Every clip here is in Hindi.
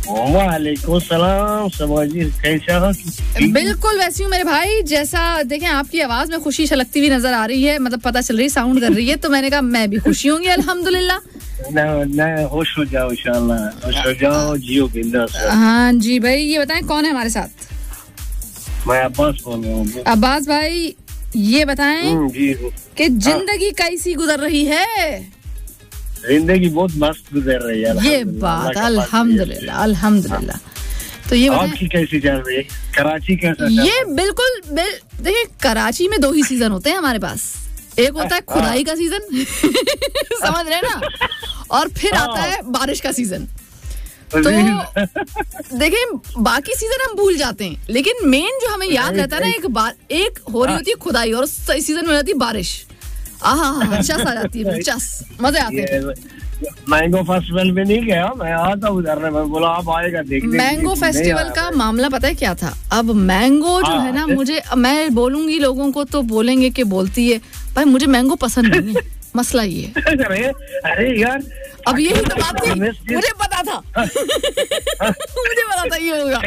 वालेकुम सलाम समाजी, कैसा हो? बिल्कुल वैसी हूँ मेरे भाई जैसा देखें आपकी आवाज में खुशी छलकती हुई नजर आ रही है, मतलब पता चल रही साउंड कर रही है, तो मैंने कहा मैं भी खुशी होंगी अल्हम्दुलिल्लाह। ना होश हो जाओ इंशाल्लाह, होश हो जाओ, जियो बिंदास। हाँ जी भाई, ये बताएं कौन है हमारे साथ? मैं अब्बास बोल रहा हूँ। अब्बास भाई ये बताएं कि जिंदगी कैसी गुजर रही है? जिंदगी बहुत मस्त गुजर रही है। ये बात अल्हम्दुलिल्लाह अल्हम्दुलिल्लाह। तो ये आपकी कैसी चल रही है? कराची कैसा? ये बिल्कुल देखिए, कराची में 2 ही सीजन होते हैं हमारे पास। एक होता है खुदाई का सीजन समझ रहे ना, और फिर आता है बारिश का सीजन। तो देखिए बाकी सीजन हम भूल जाते हैं, लेकिन मेन जो हमें याद रहता है ना, एक हो रही होती है खुदाई और सीजन में रहती है बारिश। चस आ जाती है, चस मजे आते हैं। मैंगो फेस्टिवल में नहीं गया मैं, आता उधर मैं बोला आप आएगा देखने। मैंगो फेस्टिवल का मामला पता है क्या था? अब मैंगो जो है ना, मुझे मैं बोलूंगी लोगों को तो बोलेंगे कि बोलती है भाई, मुझे मैंगो पसंद नहीं है, मसला ये है। अरे यार, अब यही तो बात थी, मुझे पता था मुझे पता था ये होगा,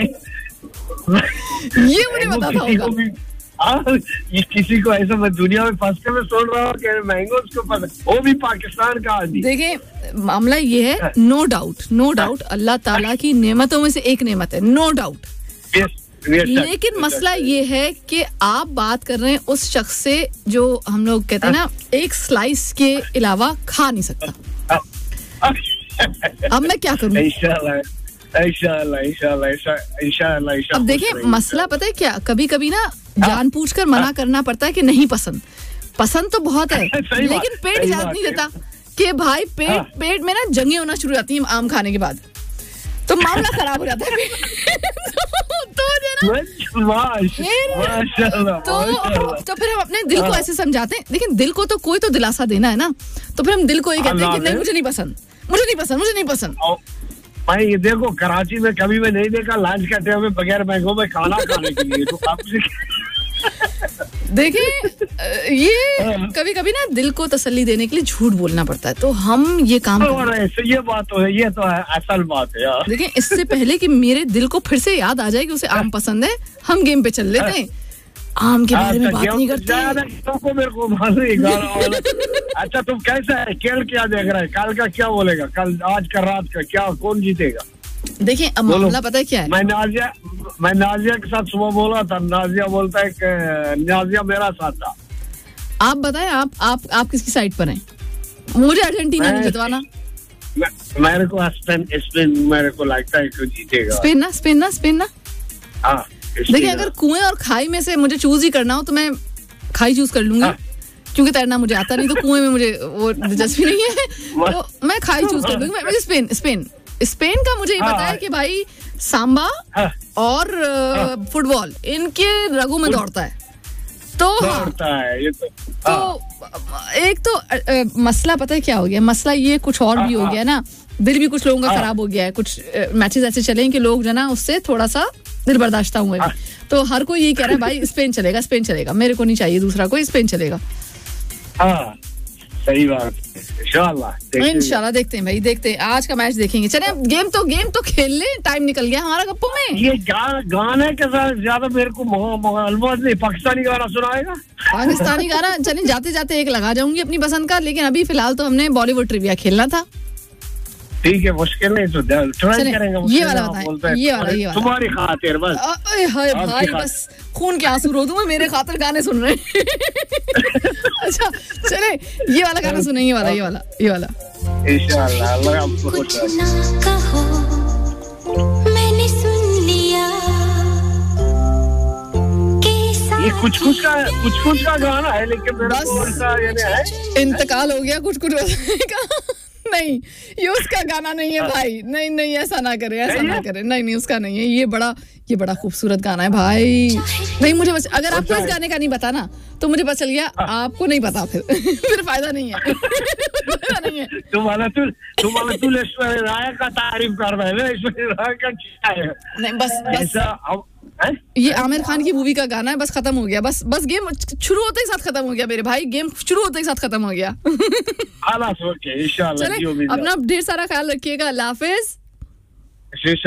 ये मुझे पता था होगा। ये किसी को ऐसा मैं दुनिया में फर्स्ट टाइम सुन रहा हूँ कि मैंगो उसको पसंद, वो भी पाकिस्तान का आदमी। देखिए मामला ये है, नो डाउट अल्लाह ताला की नेमतों में से एक नेमत है, नो डाउट। लेकिन मसला ये है कि आप बात कर रहे हैं उस शख्स से जो हम लोग कहते हैं ना, एक स्लाइस के अलावा खा नहीं सकता। अब मैं क्या करूं? इंशाल्लाह। अब देखिए मसला पता है क्या, कभी कभी ना जानबूझकर मना करना पड़ता है कि नहीं पसंद तो बहुत है लेकिन पेट इजाजत नहीं देता कि भाई पेट में ना जंगें होना शुरू हो जाती हैं आम खाने के बाद, तो मामला खराब हो जाता है। तो फिर हम अपने दिल को ऐसे समझाते हैं, लेकिन दिल को तो कोई तो दिलासा देना है ना, तो फिर हम दिल को ये कहते हैं कि नहीं मुझे नहीं पसंद। भाई ये देखो, कराची में कभी मैं नहीं देखा लंच करते हुए बगैर मैंगो में खाना खाने के लिए, तो आपसे देखिए ये कभी कभी ना दिल को तसल्ली देने के लिए झूठ बोलना पड़ता है, तो हम ये काम ये बात तो है, ये तो है असल बात है यार। देखिए इससे पहले कि मेरे दिल को फिर से याद आ जाए कि उसे आम पसंद है, हम गेम पे चल लेते हैं, आम के बारे में बात नहीं करते। मेरे को मालूम। अच्छा तुम कैसा है, खेल क्या देख रहा है, कल का क्या बोलेगा, कल आज का रात का क्या, कौन जीतेगा? देखिए अब मामला पता है क्या है, मैं नाजिया के साथ सुबह बोला था, नाजिया बोलता है कि नाजिया मेरा साथ था। आप बताएं आप किसकी साइड पर हैं? मुझे अर्जेंटीना नहीं जितवाना। मेरे को स्पेन मेरे को लगता है कि जीतेगा। स्पेन ना हाँ। देखिए अगर कुएं और खाई में से मुझे चूज ही करना हो तो मैं खाई चूज कर लूंगी, क्योंकि तैरना मुझे आता नहीं, तो कुएं में मुझे वो दिलचस्पी नहीं है, तो मैं खाई चूज कर लूंगी। मुझे स्पेन का मुझे ये पता है कि भाई सांबा और फुटबॉल इनके रगों में दौड़ता है, तो ये तो एक तो मसला पता है क्या हो गया, मसला ये कुछ और भी हो गया ना, दिल भी कुछ लोगों का खराब हो गया है, कुछ मैचेस ऐसे चले हैं कि लोग जो ना उससे थोड़ा सा दिल बर्दाश्त हुए, तो हर कोई यही कह रहा है भाई स्पेन चलेगा, मेरे को नहीं चाहिए दूसरा कोई, स्पेन चलेगा। सही बात, इंशाल्लाह देखते हैं भाई, देखते हैं आज का मैच देखेंगे। चले गेम तो खेल ले, टाइम निकल गया हमारा गप्पों में। ये गाने के साथ ज्यादा मेरे को मालूम नहीं, पाकिस्तानी गाना सुनाएगा? पाकिस्तानी गाना चलें, जाते जाते एक लगा जाऊंगी अपनी पसंद का, लेकिन अभी फिलहाल तो हमने बॉलीवुड ट्रिविया खेलना था। ठीक है, मुश्किल नहीं तो ट्राई करेंगे। ये वाला बताएं, ये वाला तुम्हारी खातिर बस। हाय भाई बस खून के आंसू रो दूं मैं, मेरे खातिर गाने सुन रहे हैं। अच्छा चले ये वाला गाना सुने, ये वाला इंशाल्लाह। अल्लाह आपको खुश रखे। मैंने सुन लिया ये कुछ का गाना है, लेकिन मेरा है इंतकाल हो गया कुछ का। नहीं ये उसका गाना नहीं है भाई, नहीं ऐसा ना करे, नहीं उसका नहीं है, ये बड़ा खूबसूरत गाना है भाई। नहीं मुझे अगर आपको इस गाने का नहीं पता ना, तो मुझे पता चल गया आपको नहीं पता, फिर फायदा नहीं है। तुम्हारा राय का तारीफ कर रहा है, राय का क्या है? नहीं बस ये आमिर खान की मूवी का गाना है, बस खत्म हो गया, बस गेम शुरू होते ही साथ खत्म हो गया मेरे भाई, गेम शुरू होते ही साथ खत्म हो गया। इंशाल्लाह। अपना ढेर सारा ख्याल रखिएगा, अल्लाह हाफिज।